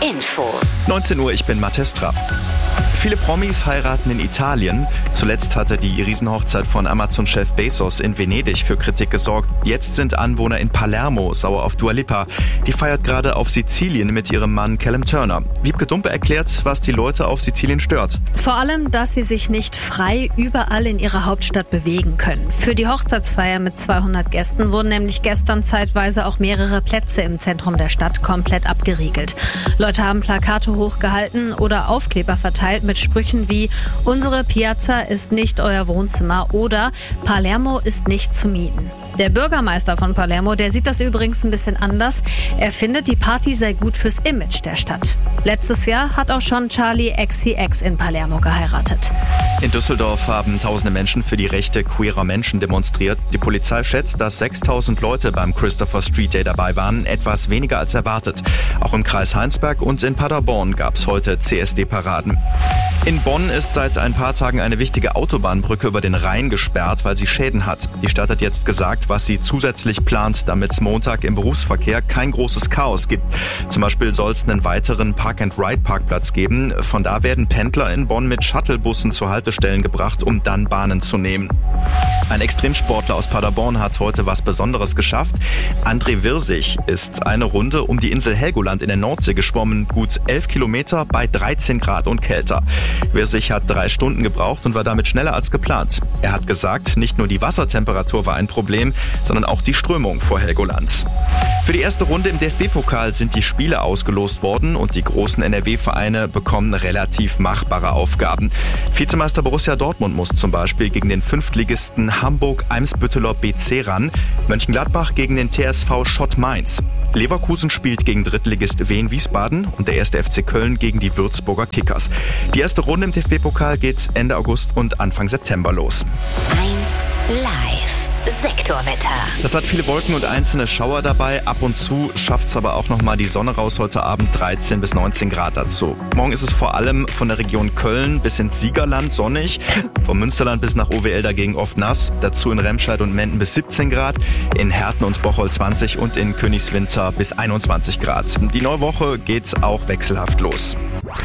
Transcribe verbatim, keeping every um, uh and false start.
Info. neunzehn Uhr, ich bin Mathis Trapp. Viele Promis heiraten in Italien. Zuletzt hatte die Riesenhochzeit von Amazon-Chef Bezos in Venedig für Kritik gesorgt. Jetzt sind Anwohner in Palermo sauer auf Dua Lipa. Die feiert gerade auf Sizilien mit ihrem Mann Callum Turner. Wiebke Dumpe erklärt, was die Leute auf Sizilien stört. Vor allem, dass sie sich nicht frei überall in ihrer Hauptstadt bewegen können. Für die Hochzeitsfeier mit zweihundert Gästen wurden nämlich gestern zeitweise auch mehrere Plätze im Zentrum der Stadt komplett abgeriegelt. Leute haben Plakate hochgehalten oder Aufkleber verteilt mit Sprüchen wie "Unsere Piazza ist nicht euer Wohnzimmer" oder "Palermo ist nicht zu mieten". Der Bürgermeister von Palermo, der sieht das übrigens ein bisschen anders. Er findet, die Party sei gut fürs Image der Stadt. Letztes Jahr hat auch schon Charli X C X in Palermo geheiratet. In Düsseldorf haben tausende Menschen für die Rechte queerer Menschen demonstriert. Die Polizei schätzt, dass sechstausend Leute beim Christopher Street Day dabei waren, etwas weniger als erwartet. Auch im Kreis Heinsberg und in Paderborn gab es heute C S D-Paraden. In Bonn ist seit ein paar Tagen eine wichtige Autobahnbrücke über den Rhein gesperrt, weil sie Schäden hat. Die Stadt hat jetzt gesagt, was sie zusätzlich plant, damit es Montag im Berufsverkehr kein großes Chaos gibt. Zum Beispiel soll es einen weiteren Park-and-Ride-Parkplatz geben. Von da werden Pendler in Bonn mit Shuttlebussen zu Haltestellen gebracht, um dann Bahnen zu nehmen. Ein Extremsportler aus Paderborn hat heute was Besonderes geschafft. André Wirsig ist eine Runde um die Insel Helgoland in der Nordsee geschwommen, gut elf Kilometer bei dreizehn Grad und kälter. Wirsig hat drei Stunden gebraucht und war damit schneller als geplant. Er hat gesagt, nicht nur die Wassertemperatur war ein Problem, sondern auch die Strömung vor Helgoland. Für die erste Runde im D F B-Pokal sind die Spiele ausgelost worden und die großen N R W-Vereine bekommen relativ machbare Aufgaben. Vizemeister Borussia Dortmund muss zum Beispiel gegen den Fünftligisten Hamburg-Eimsbütteler B C ran, Mönchengladbach gegen den T S V Schott Mainz. Leverkusen spielt gegen Drittligist Wien Wiesbaden und der erste F C Köln gegen die Würzburger Kickers. Die erste Runde im D F B-Pokal geht Ende August und Anfang September los. eins live. Sektorwetter. Das hat viele Wolken und einzelne Schauer dabei. Ab und zu schafft's aber auch nochmal die Sonne raus. Heute Abend dreizehn bis neunzehn Grad dazu. Morgen ist es vor allem von der Region Köln bis ins Siegerland sonnig. Vom Münsterland bis nach O W L dagegen oft nass. Dazu in Remscheid und Menden bis siebzehn Grad. In Herten und Bocholt zwanzig und in Königswinter bis einundzwanzig Grad. Die neue Woche geht auch wechselhaft los.